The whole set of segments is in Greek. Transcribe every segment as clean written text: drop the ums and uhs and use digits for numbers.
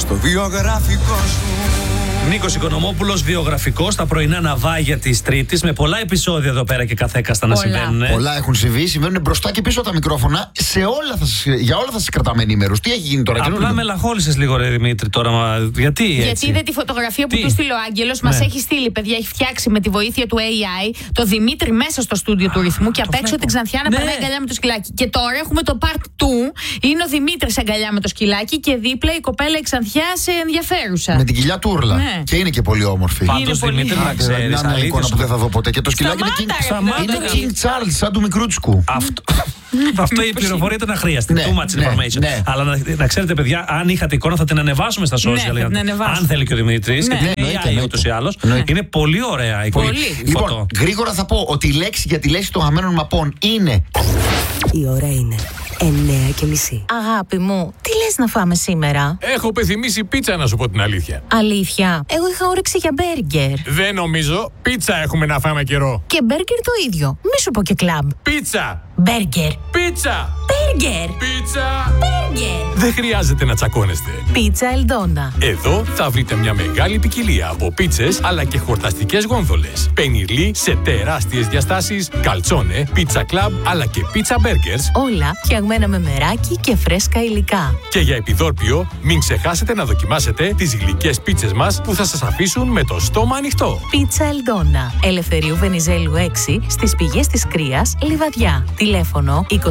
στο βιογραφικό σου. Νίκος Οικονομόπουλος, βιογραφικός, τα πρωινά ναυάγια της Τρίτης, με πολλά επεισόδια εδώ πέρα και καθέκαστα να συμβαίνουν. Πολλά έχουν συμβεί, συμβαίνουν μπροστά και πίσω τα μικρόφωνα. Για όλα θα σας κρατάμε ενήμερους. Τι έχει γίνει τώρα, απλά μελαγχόλησες λίγο, ρε Δημήτρη, τώρα. Γιατί έτσι? Γιατί είδε τη φωτογραφία που του στείλε ο Άγγελος. Μας έχει στείλει, παιδιά, έχει φτιάξει με τη βοήθεια του AI το Δημήτρη μέσα στο στούντιο του Ρυθμού και απ' έξω την Ξανθιά να περνάει αγκαλιά με το σκυλάκι. Και τώρα έχουμε το part 2. Είναι ο Δημήτρης αγκαλιά με το σκυλάκι και δίπλα η κοπέλα η Ξανθιά ενδιαφέρουσα. Με την κοιλιά τούρλα. Ναι. Και είναι και πολύ όμορφη. Πάντως, Δημήτρη, να ξέρεις. Μια εικόνα που δεν θα δω ποτέ. Και το σκυλάκι είναι King Charles, σαν του μικρούτσικου. Αυτό η πληροφορία ήταν αχρίαστη. Too much information. Αλλά να ξέρετε, παιδιά, αν είχατε εικόνα θα την ανεβάσουμε στα social. Αν θέλει και ο Δημήτρης. Και ούτως ή άλλως. Είναι πολύ ωραία η εικόνα. Λοιπόν, γρήγορα θα πω ότι η λέξη για τη λέξη των χαμένων μαπών είναι. Η ώρα είναι 9:30. Αγάπη μου, τι λες να φάμε σήμερα? Έχω πεθυμίσει πίτσα, να σου πω την αλήθεια. Αλήθεια? Εγώ είχα όρεξη για μπέργκερ. Δεν νομίζω. Πίτσα έχουμε να φάμε καιρό. Και μπέργκερ το ίδιο. Μη σου πω και κλαμπ. Πίτσα. Μπέργκερ. Πίτσα. Μπέργκερ. Πίτσα. Μπέργκερ. Δεν χρειάζεται να τσακώνεστε. Πίτσα Ελντόνα. Εδώ θα βρείτε μια μεγάλη ποικιλία από πίτσες αλλά και χορταστικές γόνδολες. Πενιρλί σε τεράστιες διαστάσεις, καλτσόνε, πίτσα κλαμπ αλλά και πίτσα μπέργκερς. Όλα φτιαγμένα με μεράκι και φρέσκα υλικά. Και για επιδόρπιο, μην ξεχάσετε να δοκιμάσετε τις γλυκές πίτσες μας που θα σας αφήσουν με το στόμα ανοιχτό. Πίτσα Ελντόνα. Ελευθερίου Βενιζέλου 6 στις πηγές της Κρίας, Λιβαδιά. Τηλέφωνο 2261 088 646.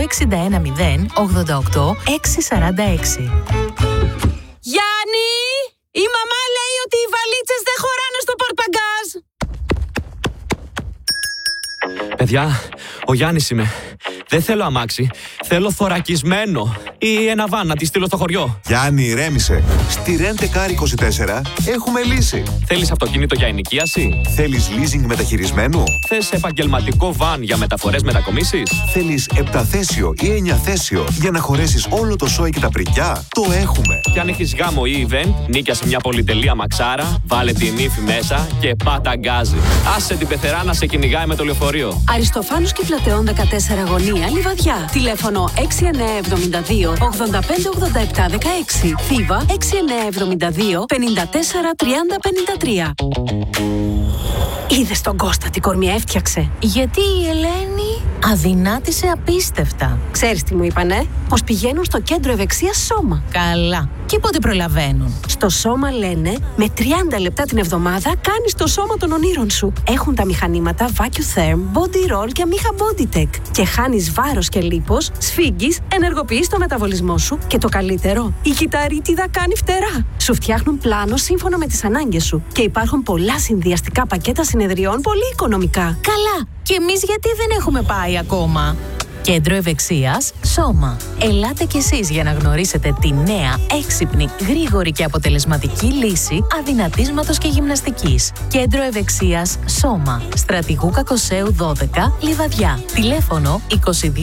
Γιάννη! Η μαμά λέει ότι οι βαλίτσες δεν χωράνε στο πορτμπαγκάζ. Παιδιά, ο Γιάννης είμαι. Δεν θέλω αμάξι. Θέλω θωρακισμένο. Ή ένα βαν να τη στείλω στο χωριό. Γιάννη, ηρέμησε. Στη Rent-A-Car 24 έχουμε λύση. Θέλεις αυτοκίνητο για ενοικίαση? Θέλεις leasing μεταχειρισμένου? Θες επαγγελματικό βαν για μεταφορές μετακομίσεις? Θέλεις 7θέσιο ή 9θέσιο για να χωρέσεις όλο το σόι και τα πρικιά? Το έχουμε. Και αν έχεις γάμο ή event, νίκιασε μια πολυτελεία μαξάρα, βάλε την ύφη μέσα και πάτα γκάζι. Άσε την πεθερά να σε κυνηγάει με το λεωφορείο. Αριστοφάνους και Πλατεών 14 γωνία, Λιβαδιά. Τηλέφωνο 6972 8587 16. Θήβα 6972 54 30 53. Είδες τον Κώστα τι κορμιά έφτιαξε? Γιατί η Ελένη αδυνάτησε απίστευτα. Ξέρεις τι μου είπανε? Πως πηγαίνουν στο κέντρο ευεξίας Σώμα. Καλά. Και πότε προλαβαίνουν? Στο Σώμα λένε με 30 λεπτά την εβδομάδα κάνεις το σώμα των ονείρων σου. Έχουν τα μηχανήματα VacuTherm, Body Roll και Amiha BodyTech. Και χάνεις βάρος και λίπος, σφίγγεις, ενεργοποιείς το μεταβολισμό σου και το καλύτερο, η κυταρίτιδα κάνει φτερά. Σου φτιάχνουν πλάνο σύμφωνα με τις ανάγκες σου και υπάρχουν πολλά συνδυαστικά πακέτα συνεδριών πολύ οικονομικά. Καλά. Και εμείς γιατί δεν έχουμε πάει ακόμα? Κέντρο Ευεξίας Σώμα. Ελάτε κι εσείς για να γνωρίσετε τη νέα, έξυπνη, γρήγορη και αποτελεσματική λύση αδυνατίσματος και γυμναστικής. Κέντρο Ευεξίας Σώμα. Στρατηγού Κακοσέου 12, Λιβαδιά. Τηλέφωνο 2261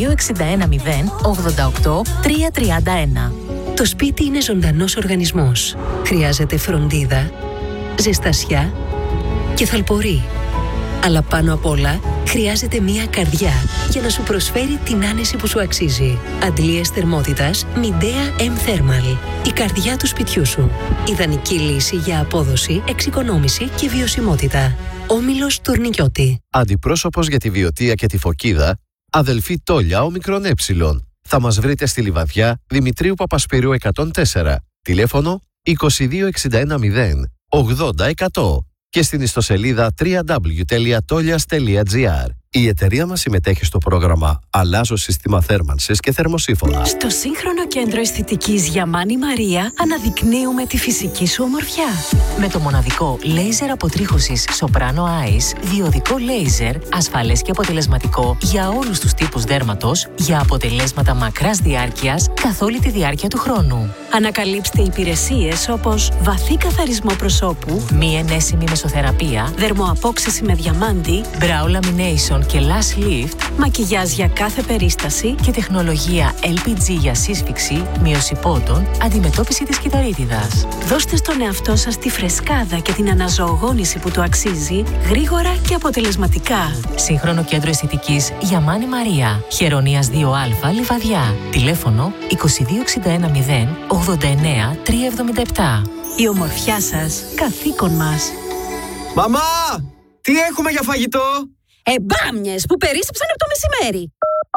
088 331. Το σπίτι είναι ζωντανός οργανισμός. Χρειάζεται φροντίδα, ζεστασιά και θαλπορή. Αλλά πάνω απ' όλα χρειάζεται μία καρδιά για να σου προσφέρει την άνεση που σου αξίζει. Αντλίες θερμότητας Midea M-Thermal. Η καρδιά του σπιτιού σου. Ιδανική λύση για απόδοση, εξοικονόμηση και βιωσιμότητα. Όμιλος Τουρνικιώτη. Αντιπρόσωπος για τη Βιωτία και τη Φωκίδα, αδελφή Τόλια Ομικρον Έψιλον. Θα μας βρείτε στη Λιβαδιά, Δημητρίου Παπασπυρίου 104. Τηλέφωνο 2261 0 80 100. Και στην ιστοσελίδα www.tolias.gr. Η εταιρεία μας συμμετέχει στο πρόγραμμα «Αλλάζω σύστημα θέρμανσης και θερμοσύφωνα». Στο σύγχρονο κέντρο αισθητικής Γιαμάνη Μαρία αναδεικνύουμε τη φυσική σου ομορφιά. Με το μοναδικό λέιζερ αποτρίχωσης Soprano Eyes, διοδικό λέιζερ, ασφαλές και αποτελεσματικό για όλους τους τύπους δέρματος, για αποτελέσματα μακράς διάρκειας καθ' όλη τη διάρκεια του χρόνου. Ανακαλύψτε υπηρεσίες όπως βαθύ καθαρισμό προσώπου, μη ενέσιμη μεσοθεραπεία, δερμοαπόξεση με διαμάντι, brow lamination και lash lift, μακιγιάζ για κάθε περίσταση και τεχνολογία LPG για σύσφυξη, μείωση πόντων, αντιμετώπιση της κυταρίτιδας. Δώστε στον εαυτό σας τη φρεσκάδα και την αναζωογόνηση που του αξίζει, γρήγορα και αποτελεσματικά. Σύγχρονο κέντρο αισθητικής για Μάνη Μαρία. Χερονίας 2Α, Λιβαδιά. Τηλέφωνο 22610 89 377. Η ομορφιά σας, καθήκον μας. Μαμά! Τι έχουμε για φαγητό? Μπάμιες που περίσσεψαν από το μεσημέρι.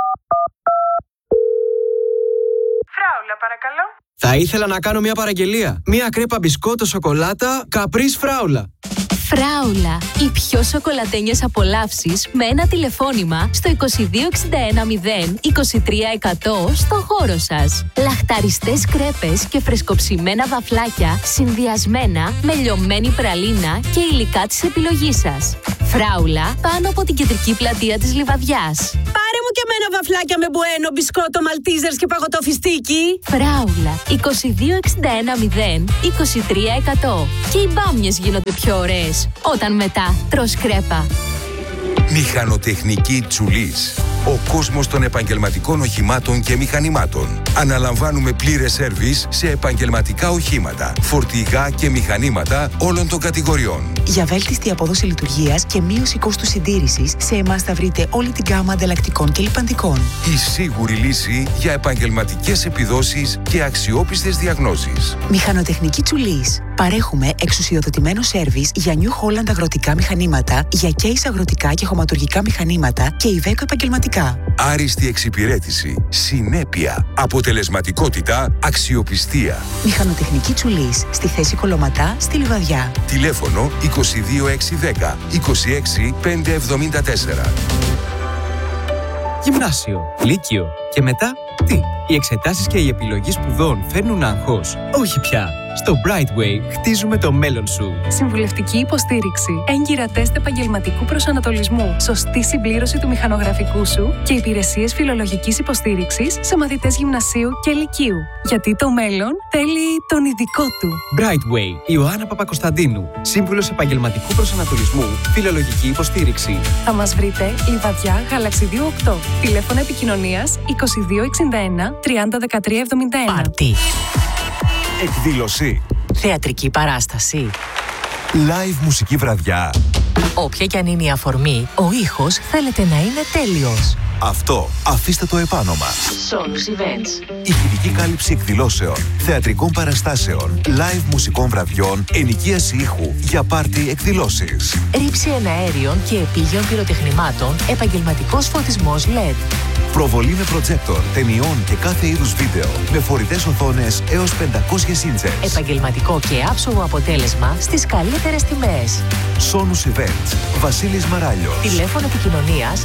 Φράουλα, παρακαλώ. Θα ήθελα να κάνω μια παραγγελία. Μια κρέπα μπισκότο σοκολάτα Caprice Φράουλα. Φράουλα, οι πιο σοκολατένιες απολαύσεις με ένα τηλεφώνημα στο 2261 0 23 100 στο χώρο σας. Λαχταριστές κρέπες και φρεσκοψημένα βαφλάκια συνδυασμένα με λιωμένη πραλίνα και υλικά της επιλογής σας. Φράουλα πάνω από την κεντρική πλατεία της Λιβαδιάς. Πάρε μου και εμένα βαφλάκια με μπουένο, μπισκότο, μαλτίζερς και παγωτό φιστίκι. Φράουλα, 2261 0 23 100. Και οι μπάμιες γίνονται πιο ωραίες όταν μετά τρως κρέπα. Μηχανοτεχνική Τσουλής. Ο κόσμος των επαγγελματικών οχημάτων και μηχανημάτων. Αναλαμβάνουμε πλήρες σέρβις σε επαγγελματικά οχήματα, φορτηγά και μηχανήματα όλων των κατηγοριών. Για βέλτιστη απόδοση λειτουργίας και μείωση κόστους συντήρησης, σε εμάς θα βρείτε όλη την γκάμα ανταλλακτικών και λιπαντικών. Η σίγουρη λύση για επαγγελματικές επιδόσεις και αξιόπιστες διαγνώσεις. Μηχανοτεχνική Τσουλής. Παρέχουμε εξουσιοδοτημένο σέρβις για New Holland αγροτικά μηχανήματα, για Case αγροτικά και χωματουργικά μηχανήματα και Iveco επαγγελματικά. Άριστη εξυπηρέτηση, συνέπεια, αποτελεσματικότητα, αξιοπιστία. Μηχανοτεχνική Τσουλής, στη θέση Κολωματά, στη Λιβαδιά. Τηλέφωνο 22610 26 574. Γυμνάσιο, λύκειο και μετά τι? Οι εξετάσεις και η επιλογή σπουδών φέρνουν άγχος? Όχι πια. Στο Brightway χτίζουμε το μέλλον σου. Συμβουλευτική υποστήριξη, έγκυρα τεστ επαγγελματικού προσανατολισμού, σωστή συμπλήρωση του μηχανογραφικού σου και υπηρεσίες φιλολογικής υποστήριξης σε μαθητές γυμνασίου και λυκείου. Γιατί το μέλλον θέλει τον ειδικό του. Brightway, Ιωάννα Παπακοσταντίνου. Σύμβουλος επαγγελματικού προσανατολισμού, φιλολογική υποστήριξη. Θα μας βρείτε Λιβαδιά, Γαλαξιδίου 8. Τηλέφωνο επικοινωνίας 2261 30 13 71. Πάρτι. Εκδήλωση. Θεατρική παράσταση. Live μουσική βραδιά. Όποια κι αν είναι η αφορμή, ο ήχος θέλετε να είναι τέλειος. Αυτό αφήστε το επάνω μας. Sonus Events. Ηχητική κάλυψη εκδηλώσεων, θεατρικών παραστάσεων, live μουσικών βραδιών, ενοικίαση ήχου για πάρτι εκδηλώσεις. Ρήψη εναέριων και επίγειων πυροτεχνημάτων, επαγγελματικός φωτισμός LED. Προβολή με προτζέκτορ, ταινιών και κάθε είδους βίντεο, με φορητές οθόνες έως 500 ίντσες. Επαγγελματικό και άψογο αποτέλεσμα στις καλύτερες τιμές. Sonus Events. Βασίλης Μαράλιος. Τηλέφωνο επικοινωνίας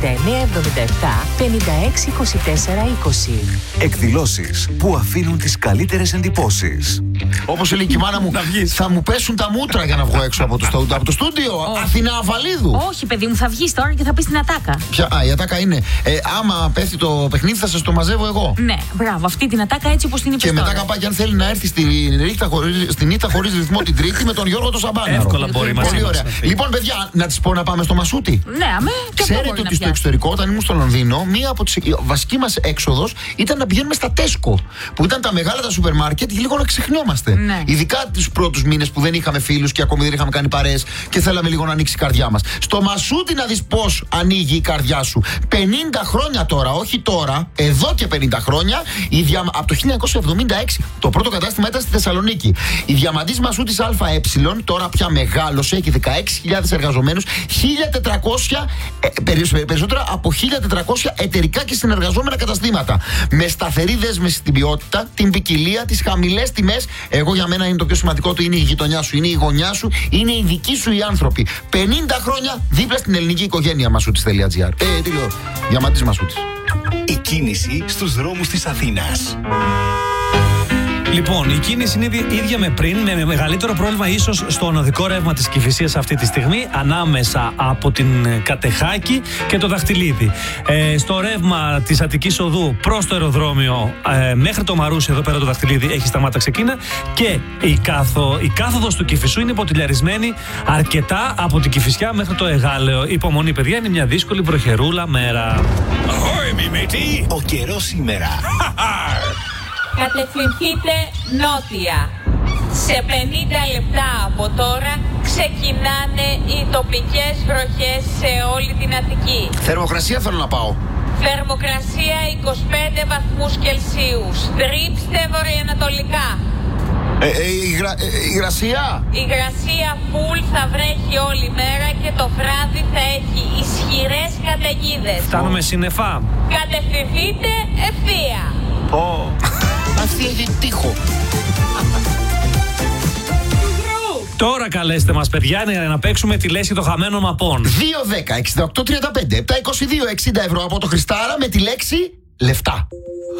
6977 56 24 20. Εκδηλώσεις που αφήνουν τις καλύτερες εντυπώσεις. Όπως λέει και η μάνα μου, θα μου πέσουν τα μούτρα για να βγω έξω από το στούντιο. Αθηνά Αφαλίδου. Όχι, παιδί μου, θα βγεις τώρα και θα πεις την ατάκα. Η ατάκα είναι, άμα πέφτει το παιχνίδι θα σας το μαζεύω εγώ. Ναι, μπράβο, αυτή την ατάκα έτσι όπως την είπες. Και μετά καπάκι αν θέλει να έρθει στην νύχτα χωρίς ρυθμό την Τρίτη με τον Γιώργο το Σαμπάναρο. Εύκολα μπορεί μαζί. Πολύ ωραία. Λοιπόν, παιδιά, να τις πω να πάμε στο Μασούτι. Ναι, αμέ. Ξέρετε ότι στο εξωτερικό, όταν ήμουν στο Λονδίνο, μία από τις βασική μας έξοδος ήταν να πηγαίνουμε στα Τέσκο. Που ήταν τα μεγάλα τα σούπερ μάρκετ, λίγο να ξεχνιόμαστε. Ναι. Ειδικά τους πρώτους μήνες που δεν είχαμε φίλους και ακόμη δεν είχαμε κάνει παρέες και θέλαμε λίγο να ανοίξει η καρδιά μας. Στο Μασούτι να δεις πώς ανοίγει η καρδιά σου. 50 χρόνια τώρα, όχι τώρα, εδώ και 50 χρόνια, από το 1976 το πρώτο κατάστημα ήταν στη Θεσσαλονίκη. Η Διαμαντής Μασούτης ΑΕ, τώρα πια μεγάλωσε, έχει 16.000 εργαζομένους, 1.400, περισσότερα από 1.400 εταιρικά και συνεργαζόμενα καταστήματα. Με σταθερή δέσμευση στην ποιότητα, την ποικιλία, τις χαμηλές τιμές. Εγώ για μένα είναι το πιο σημαντικό του, είναι η γειτονιά σου, είναι η γωνιά σου, είναι οι δικοί σου οι άνθρωποι. 50 χρόνια δίπλα στην ελληνική οικογένεια Μασούτης.gr. Τι λέω, Διαμαντής Μασούτης. Η κίνηση στους δρόμους της Αθήνας. Λοιπόν, η κίνηση είναι ίδια με πριν, με μεγαλύτερο πρόβλημα ίσως στο οδικό ρεύμα της Κηφισίας αυτή τη στιγμή, ανάμεσα από την Κατεχάκη και το Δαχτυλίδι. Στο ρεύμα της Αττικής Οδού προς το αεροδρόμιο, μέχρι το Μαρούσι, εδώ πέρα το Δαχτυλίδι, έχει σταμάτηξει εκείνα. Και η κάθοδος του Κηφισού είναι ποτηλιαρισμένη αρκετά από την Κηφισιά μέχρι το Εγάλεο. Υπομονή, παιδιά, είναι μια δύσκολη βροχερούλα μέρα. Ο καιρός σήμερα. Κατευθυνθείτε νότια. Σε 50 λεπτά από τώρα ξεκινάνε οι τοπικές βροχές σε όλη την Αττική. Θερμοκρασία θέλω να πάω. Θερμοκρασία 25 βαθμούς Κελσίου. Στρίψτε βορειοανατολικά. Υγρασία. Υγρασία full, θα βρέχει όλη μέρα και το βράδυ θα έχει ισχυρές καταιγίδες. Φτάνουμε σύννεφα. Κατευθυνθείτε ευθεία. Αυτή έχει τείχο. Τώρα καλέστε μας, παιδιά, για να παίξουμε τη λέξη των χαμένων μαπών. 2-10-68-35 7-22-60 ευρώ από το Χριστάρα με τη λέξη λεφτά.